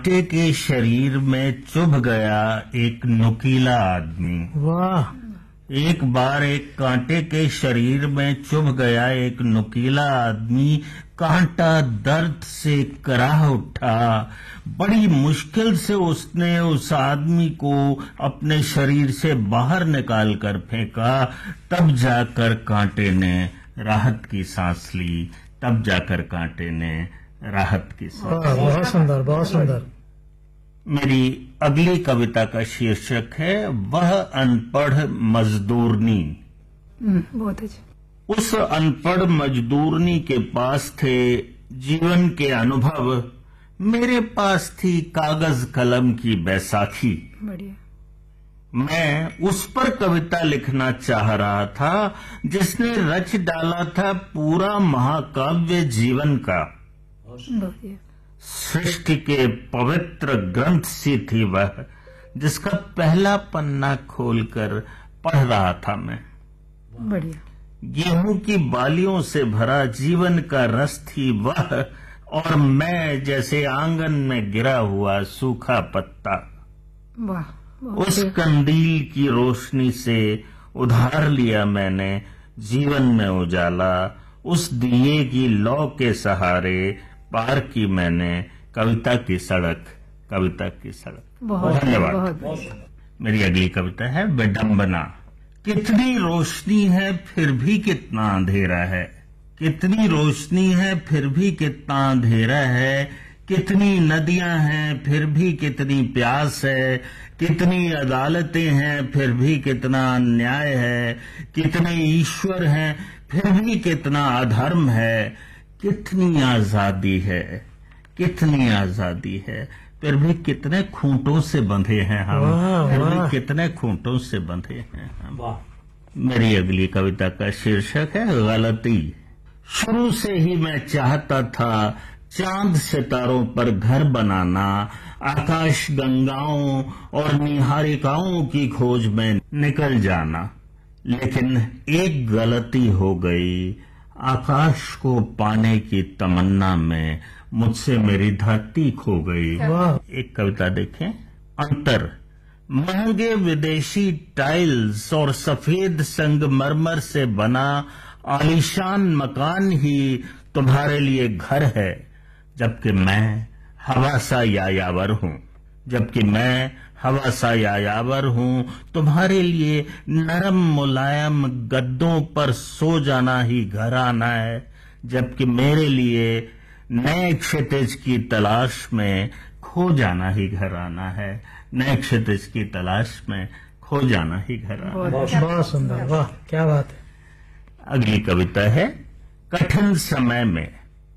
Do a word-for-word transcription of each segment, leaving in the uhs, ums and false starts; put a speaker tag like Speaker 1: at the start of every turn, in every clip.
Speaker 1: कांटे के शरीर में चुभ गया एक नुकीला आदमी।
Speaker 2: वाह।
Speaker 1: एक बार एक कांटे के शरीर में चुभ गया एक नुकीला आदमी, कांटा दर्द से कराह उठा। बड़ी मुश्किल से उसने उस आदमी को अपने शरीर से बाहर निकाल कर फेंका। तब जाकर कांटे ने राहत की सांस ली। तब जाकर कांटे ने राहत की सांस ली।
Speaker 2: बहुत सुंदर, बहुत सुंदर।
Speaker 1: मेरी अगली कविता का शीर्षक है वह अनपढ़ मजदूरनी।
Speaker 3: बहुत अच्छा।
Speaker 1: उस अनपढ़ मजदूरनी के पास थे जीवन के अनुभव, मेरे पास थी कागज कलम की बैसाखी।
Speaker 3: बढ़िया।
Speaker 1: मैं उस पर कविता लिखना चाह रहा था जिसने रच डाला था पूरा महाकाव्य जीवन का।
Speaker 3: बढ़िया।
Speaker 1: सृष्टि के पवित्र ग्रंथ सी थी वह, जिसका पहला पन्ना खोलकर पढ़ रहा था मैं।
Speaker 3: बढ़िया।
Speaker 1: गेहूं की बालियों से भरा जीवन का रस थी वह, और मैं जैसे आंगन में गिरा हुआ सूखा पत्ता।
Speaker 3: वाह।
Speaker 1: उस कंदील की रोशनी से उधार लिया मैंने जीवन में उजाला। उस दिए की लौ के सहारे पार की मैंने कविता की सड़क, कविता की सड़क।
Speaker 3: बहुत
Speaker 1: धन्यवाद। मेरी अगली कविता है विडंबना। कितनी रोशनी है फिर भी कितना अंधेरा है, कितनी रोशनी है फिर भी कितना अंधेरा है। कितनी नदियां हैं फिर भी कितनी प्यास है, कितनी अदालतें हैं फिर भी कितना अन्याय है। कितने ईश्वर हैं फिर भी कितना अधर्म है। कितनी आजादी है, कितनी आजादी है, फिर भी कितने खूंटों से बंधे हैं हम। फिर भी कितने खूंटों से बंधे हैं हम। मेरी अगली कविता का शीर्षक है गलती। शुरू से ही मैं चाहता था चांद सितारों पर घर बनाना, आकाश गंगाओं और निहारिकाओं की खोज में निकल जाना। लेकिन एक गलती हो गई, आकाश को पाने की तमन्ना में मुझसे मेरी धरती खो गई। एक कविता देखें। अंतर। महंगे विदेशी टाइल्स और सफेद संगमरमर से बना आलीशान मकान ही तुम्हारे लिए घर है, जबकि मैं हवा सा यायावर हूँ। जबकि मैं हवा सा यायावर हूँ, तुम्हारे लिए नरम मुलायम गद्दों पर सो जाना ही घर आना है। जबकि मेरे लिए नए क्षितिज की तलाश में खो जाना ही घर आना है। नए क्षितिज की तलाश में खो जाना ही घर आना है।
Speaker 2: बहुत सुंदर। वाह, क्या बात है।
Speaker 1: अगली कविता है कठिन समय में।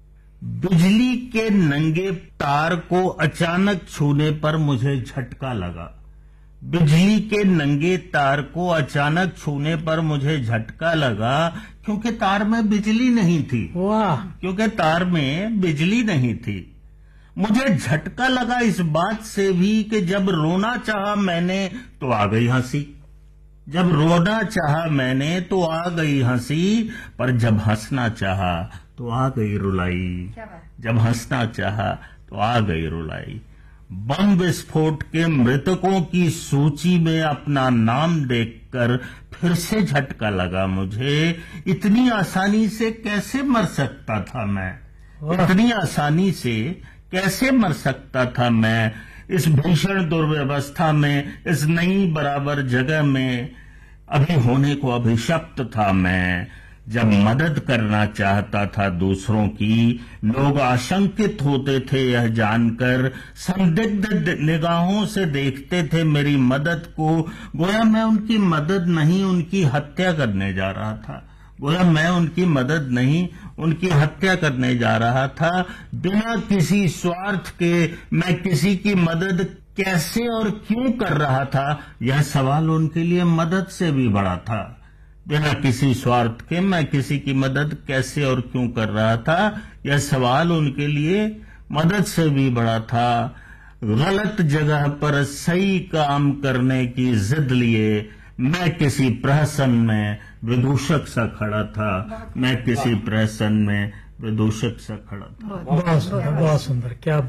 Speaker 1: बिजली के नंगे तार को अचानक छूने पर मुझे झटका लगा। बिजली के नंगे तार को अचानक छूने पर मुझे झटका लगा, क्योंकि तार में बिजली नहीं थी।
Speaker 2: वाह।
Speaker 1: क्योंकि तार में बिजली नहीं थी। मुझे झटका लगा इस बात से भी कि जब रोना चाहा मैंने तो आ गई हंसी। जब रोना चाहा मैंने तो आ गई हंसी, पर जब हंसना चाहा तो आ गई रुलाई। जब हंसना चाहा तो आ गई रुलाई। बम विस्फोट के मृतकों की सूची में अपना नाम देखकर फिर से झटका लगा मुझे। इतनी आसानी से कैसे मर सकता था मैं, इतनी आसानी से कैसे मर सकता था मैं इस भीषण दुर्व्यवस्था में, इस नई बराबर जगह में। अभी होने को अभिशप्त था मैं। जब मदद करना चाहता था दूसरों की, लोग आशंकित होते थे यह जानकर, संदिग्ध निगाहों से देखते थे मेरी मदद को, गोया मैं उनकी मदद नहीं उनकी हत्या करने जा रहा था। गोया मैं उनकी मदद नहीं उनकी हत्या करने जा रहा था। बिना किसी स्वार्थ के मैं किसी की मदद कैसे और क्यों कर रहा था, यह सवाल उनके लिए मदद से भी बड़ा था। बिना किसी स्वार्थ के मैं किसी की मदद कैसे और क्यों कर रहा था, यह सवाल उनके लिए मदद से भी बड़ा था। गलत जगह पर सही काम करने की जिद लिए मैं किसी प्रहसन में विदूषक सा खड़ा था। मैं किसी प्रहसन में विदूषक सा खड़ा था।
Speaker 2: बहुत सुंदर, बहुत सुंदर। क्या